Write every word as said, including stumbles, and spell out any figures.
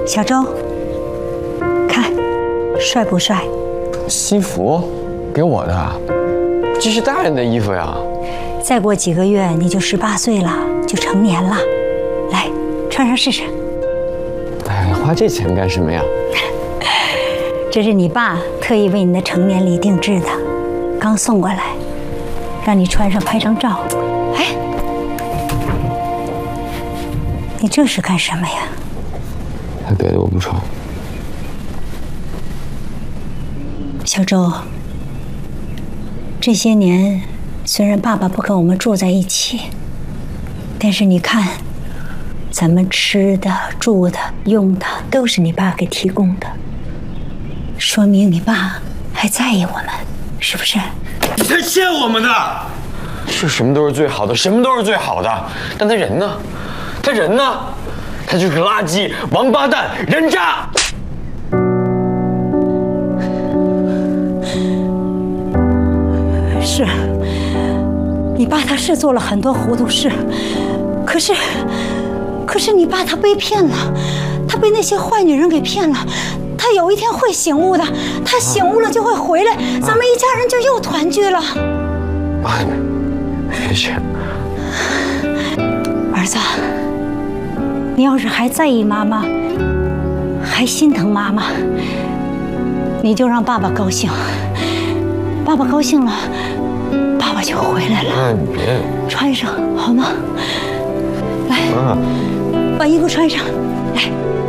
小周，看，帅不帅？ 西服，给我的，这是大人的衣服呀。 再过几个月你就十八岁了，就成年了。来，穿上试试。 哎，花这钱干什么呀？ 这是你爸特意为你的成年礼定制的，刚送过来，让你穿上拍张照。哎，你这是干什么呀？ 他给的我不穿。 小周，这些年虽然爸爸不跟我们住在一起，但是你看，咱们吃的、住的、用的都是你爸给提供的，说明你爸还在意我们，是不是？ 你才欠我们的！是什么都是最好的，什么都是最好的，但他人呢？他人呢？他就是垃圾、王八蛋、人渣！ 是，你爸他是做了很多糊涂事，可是，可是你爸他被骗了，他被那些坏女人给骗了。他有一天会醒悟的，他醒悟了就会回来，咱们一家人就又团聚了。 啊，别去。 儿子，你要是还在意妈妈，还心疼妈妈，你就让爸爸高兴。爸爸高兴了，爸爸就回来了。 啊，你别穿上好吗？来， 啊， 把衣服穿上，来。